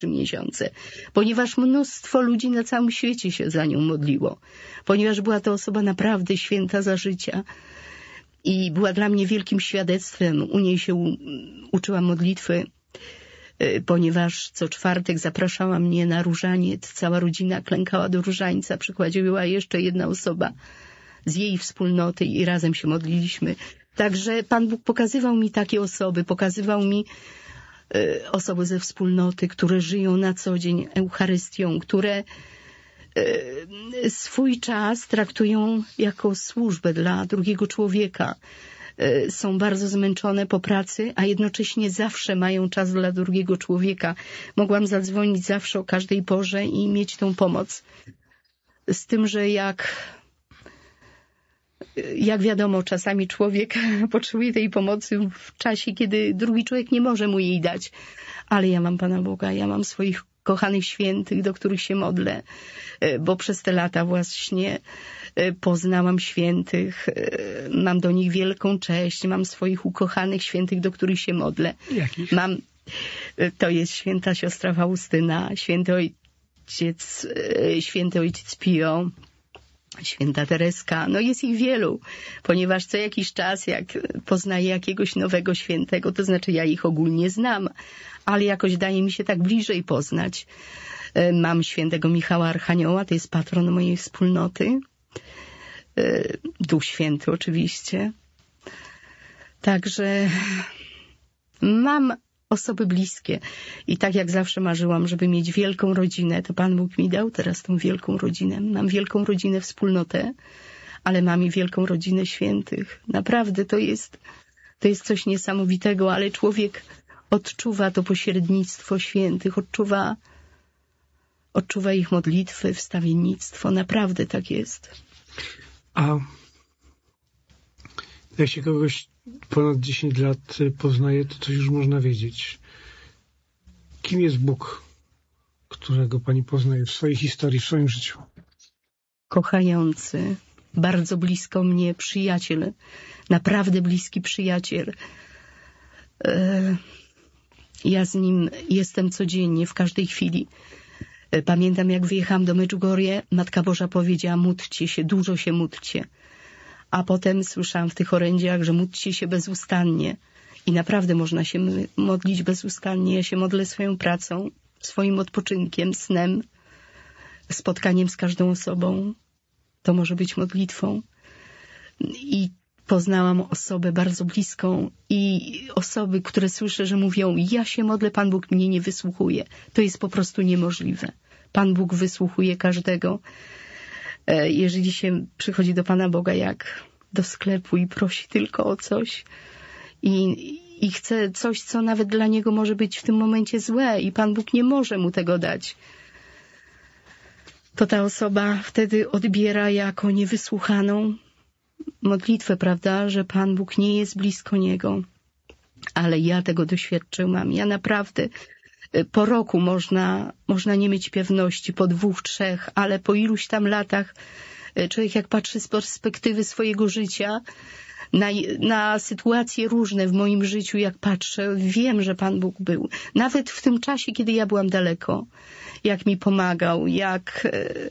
miesiące, ponieważ mnóstwo ludzi na całym świecie się za nią modliło, ponieważ była to osoba naprawdę święta za życia i była dla mnie wielkim świadectwem. U niej się uczyłam modlitwy, ponieważ co czwartek zapraszała mnie na różaniec. Cała rodzina klękała do różańca, przychodziła jeszcze jedna osoba z jej wspólnoty i razem się modliliśmy. Także Pan Bóg pokazywał mi takie osoby, pokazywał mi osoby ze wspólnoty, które żyją na co dzień Eucharystią, które swój czas traktują jako służbę dla drugiego człowieka. Są bardzo zmęczone po pracy, a jednocześnie zawsze mają czas dla drugiego człowieka. Mogłam zadzwonić zawsze o każdej porze i mieć tą pomoc. Z tym, że jak wiadomo, czasami człowiek potrzebuje tej pomocy w czasie, kiedy drugi człowiek nie może mu jej dać. Ale ja mam Pana Boga, ja mam swoich kochanych świętych, do których się modlę, bo przez te lata właśnie poznałam świętych, mam do nich wielką cześć, mam swoich ukochanych świętych, do których się modlę. Jakich? To jest święta siostra Faustyna, święty ojciec Pio, święta Tereska. No jest ich wielu, ponieważ co jakiś czas, jak poznaję jakiegoś nowego świętego, to znaczy ja ich ogólnie znam, ale jakoś daje mi się tak bliżej poznać. Mam świętego Michała Archanioła, to jest patron mojej wspólnoty. Duch Święty oczywiście. Także mam osoby bliskie. I tak jak zawsze marzyłam, żeby mieć wielką rodzinę, to Pan Bóg mi dał teraz tą wielką rodzinę. Mam wielką rodzinę, wspólnotę, ale mam i wielką rodzinę świętych. Naprawdę to jest coś niesamowitego, ale człowiek odczuwa to pośrednictwo świętych, odczuwa ich modlitwy, wstawiennictwo. Naprawdę tak jest. A jak się kogoś ponad 10 lat poznaje, to coś już można wiedzieć. Kim jest Bóg, którego Pani poznaje w swojej historii, w swoim życiu? Kochający, bardzo blisko mnie przyjaciel, naprawdę bliski przyjaciel. Ja z nim jestem codziennie, w każdej chwili. Pamiętam, jak wyjechałam do Medjugorje, Matka Boża powiedziała: módlcie się, dużo się módlcie. A potem słyszałam w tych orędziach, że módlcie się bezustannie. I naprawdę można się modlić bezustannie. Ja się modlę swoją pracą, swoim odpoczynkiem, snem, spotkaniem z każdą osobą. To może być modlitwą. I poznałam osobę bardzo bliską i osoby, które słyszę, że mówią: ja się modlę, Pan Bóg mnie nie wysłuchuje. To jest po prostu niemożliwe. Pan Bóg wysłuchuje każdego. Jeżeli się przychodzi do Pana Boga jak do sklepu i prosi tylko o coś i chce coś, co nawet dla niego może być w tym momencie złe i Pan Bóg nie może mu tego dać, to ta osoba wtedy odbiera jako niewysłuchaną modlitwę, prawda, że Pan Bóg nie jest blisko niego. Ale ja tego doświadczyłam. Ja naprawdę po roku można nie mieć pewności, po 2, 3, ale po iluś tam latach człowiek, jak patrzy z perspektywy swojego życia na sytuacje różne w moim życiu, jak patrzę, wiem, że Pan Bóg był. Nawet w tym czasie, kiedy ja byłam daleko, jak mi pomagał, jak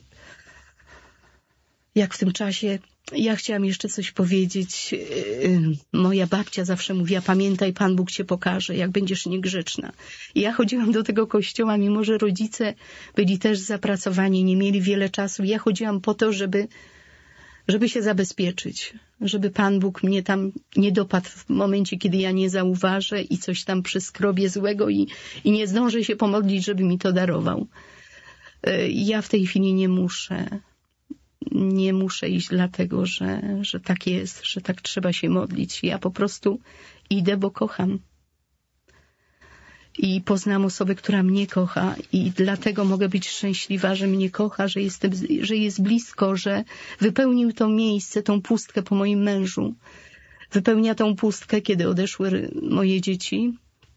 w tym czasie. Ja chciałam jeszcze coś powiedzieć. Moja babcia zawsze mówiła: pamiętaj, Pan Bóg cię pokaże, jak będziesz niegrzeczna. I ja chodziłam do tego kościoła, mimo że rodzice byli też zapracowani, nie mieli wiele czasu. Ja chodziłam po to, żeby się zabezpieczyć, żeby Pan Bóg mnie tam nie dopadł w momencie, kiedy ja nie zauważę i coś tam przyskrobię złego i nie zdążę się pomodlić, żeby mi to darował. Ja w tej chwili nie muszę iść dlatego, że tak jest, że tak trzeba się modlić. Ja po prostu idę, bo kocham. I poznam osobę, która mnie kocha i dlatego mogę być szczęśliwa, że mnie kocha, że jest blisko, że wypełnił to miejsce, tą pustkę po moim mężu. Wypełnia tą pustkę, kiedy odeszły moje dzieci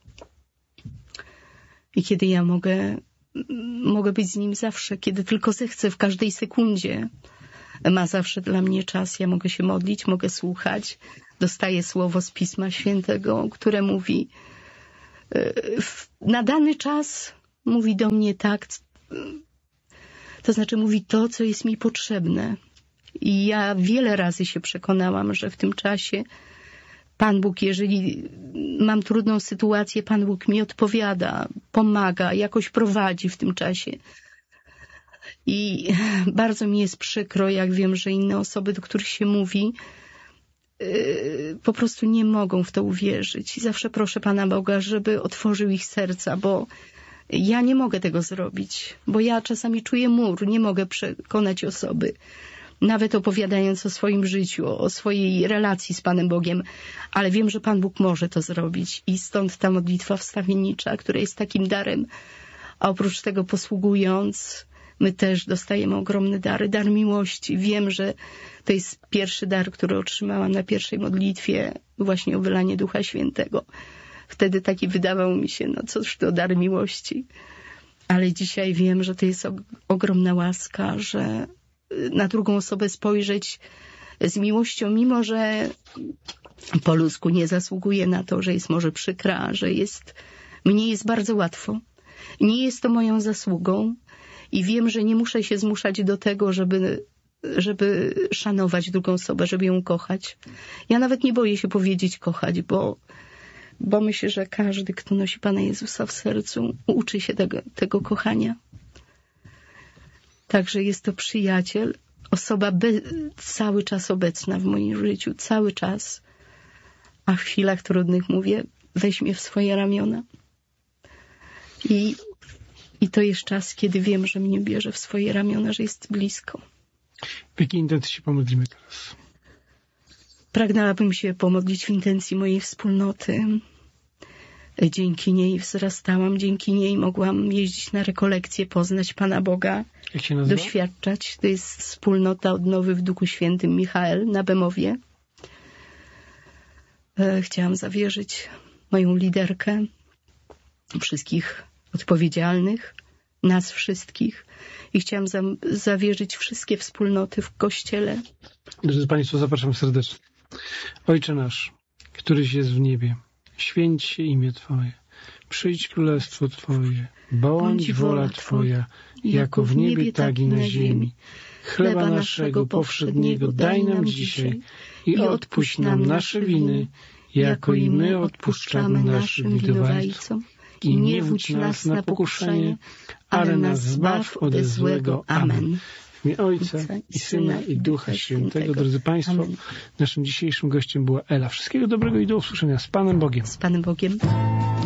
i kiedy ja mogę być z nim zawsze, kiedy tylko zechcę, w każdej sekundzie. Ma zawsze dla mnie czas, ja mogę się modlić, mogę słuchać. Dostaję słowo z Pisma Świętego, które mówi: na dany czas Mówi do mnie tak, to znaczy mówi to, co jest mi potrzebne. I ja wiele razy się przekonałam, że w tym czasie Pan Bóg, jeżeli mam trudną sytuację, Pan Bóg mi odpowiada, pomaga, jakoś prowadzi w tym czasie. I bardzo mi jest przykro, jak wiem, że inne osoby, do których się mówi, po prostu nie mogą w to uwierzyć. I zawsze proszę Pana Boga, żeby otworzył ich serca, bo ja nie mogę tego zrobić, bo ja czasami czuję mur, nie mogę przekonać osoby, nawet opowiadając o swoim życiu, o swojej relacji z Panem Bogiem, ale wiem, że Pan Bóg może to zrobić i stąd ta modlitwa wstawiennicza, która jest takim darem, a oprócz tego posługując, my też dostajemy ogromne dary, dar miłości. Wiem, że to jest pierwszy dar, który otrzymałam na pierwszej modlitwie, właśnie o wylanie Ducha Świętego. Wtedy taki wydawał mi się, no cóż to dar miłości. Ale dzisiaj wiem, że to jest ogromna łaska, że na drugą osobę spojrzeć z miłością, mimo że po ludzku nie zasługuje na to, że jest może przykra, że mnie jest bardzo łatwo. Nie jest to moją zasługą i wiem, że nie muszę się zmuszać do tego, żeby szanować drugą osobę, żeby ją kochać. Ja nawet nie boję się powiedzieć kochać, bo myślę, że każdy, kto nosi Pana Jezusa w sercu, uczy się tego kochania. Także jest to przyjaciel, osoba cały czas obecna w moim życiu, cały czas. A w chwilach trudnych mówię, weź mnie w swoje ramiona. I to jest czas, kiedy wiem, że mnie bierze w swoje ramiona, że jest blisko. W jakiej intencji się pomodlimy teraz? Pragnęłabym się pomodlić w intencji mojej wspólnoty. Dzięki niej wzrastałam, dzięki niej mogłam jeździć na rekolekcje, poznać Pana Boga, jak się nazywa? Doświadczać. To jest wspólnota Odnowy w Duchu Świętym Michael na Bemowie. Chciałam zawierzyć moją liderkę, wszystkich odpowiedzialnych, nas wszystkich. I chciałam zawierzyć wszystkie wspólnoty w Kościele. Drodzy Państwo, zapraszam serdecznie. Ojcze nasz, któryś jest w niebie, święć się imię Twoje, przyjdź królestwo Twoje, bądź wola Twoja, jako w niebie, tak i na ziemi. Chleba naszego powszedniego daj nam dzisiaj i odpuść nam nasze winy, jako i my odpuszczamy naszym winowajcom. I nie wódź nas na pokuszenie, ale nas zbaw ode złego. Amen. W imię Ojca i Syna i Ducha Świętego. Drodzy Państwo, Amen. Naszym dzisiejszym gościem była Ela. Wszystkiego dobrego i do usłyszenia. Z Panem Bogiem. Z Panem Bogiem.